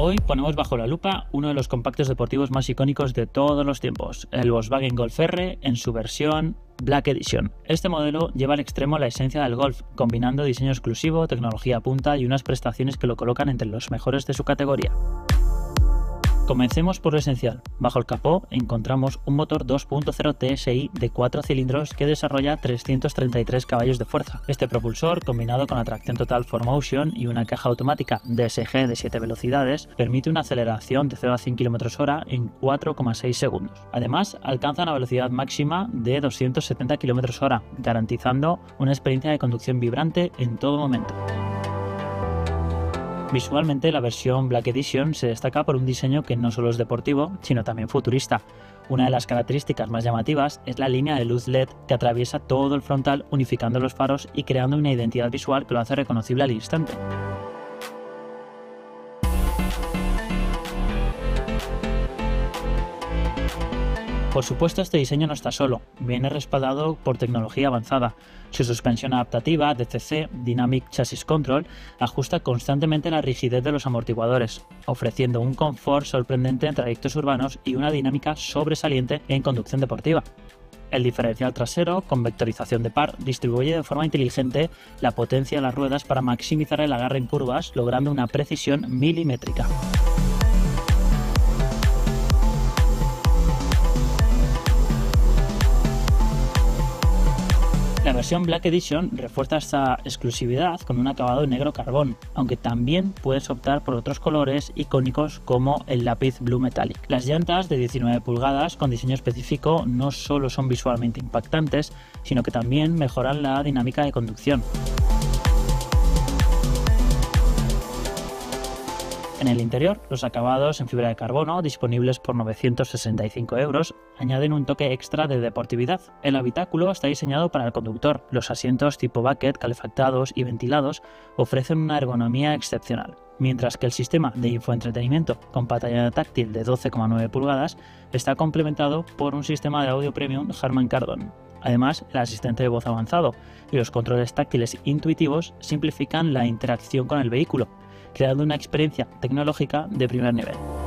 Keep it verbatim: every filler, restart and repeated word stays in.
Hoy ponemos bajo la lupa uno de los compactos deportivos más icónicos de todos los tiempos, el Volkswagen Golf R en su versión Black Edition. Este modelo lleva al extremo la esencia del Golf, combinando diseño exclusivo, tecnología punta y unas prestaciones que lo colocan entre los mejores de su categoría. Comencemos por lo esencial. Bajo el capó encontramos un motor dos punto cero T S I de cuatro cilindros que desarrolla trescientos treinta y tres caballos de fuerza. Este propulsor, combinado con la tracción total cuatro motion y una caja automática D S G de siete velocidades, permite una aceleración de cero a cien kilómetros hora en cuatro coma seis segundos. Además, alcanza una velocidad máxima de doscientos setenta kilómetros hora, garantizando una experiencia de conducción vibrante en todo momento. Visualmente, la versión Black Edition se destaca por un diseño que no solo es deportivo, sino también futurista. Una de las características más llamativas es la línea de luz L E D que atraviesa todo el frontal, unificando los faros y creando una identidad visual que lo hace reconocible al instante. Por supuesto, este diseño no está solo, viene respaldado por tecnología avanzada. Su suspensión adaptativa D C C, Dynamic Chassis Control, ajusta constantemente la rigidez de los amortiguadores, ofreciendo un confort sorprendente en trayectos urbanos y una dinámica sobresaliente en conducción deportiva. El diferencial trasero, con vectorización de par, distribuye de forma inteligente la potencia de las ruedas para maximizar el agarre en curvas, logrando una precisión milimétrica. La versión Black Edition refuerza esta exclusividad con un acabado en negro carbón, aunque también puedes optar por otros colores icónicos como el lápiz Blue Metallic. Las llantas de diecinueve pulgadas con diseño específico no solo son visualmente impactantes, sino que también mejoran la dinámica de conducción. En el interior, los acabados en fibra de carbono, disponibles por novecientos sesenta y cinco euros, añaden un toque extra de deportividad. El habitáculo está diseñado para el conductor. Los asientos tipo bucket, calefactados y ventilados, ofrecen una ergonomía excepcional, mientras que el sistema de infoentretenimiento con pantalla táctil de doce coma nueve pulgadas está complementado por un sistema de audio premium Harman Kardon. Además, el asistente de voz avanzado y los controles táctiles intuitivos simplifican la interacción con el vehículo, creando una experiencia tecnológica de primer nivel.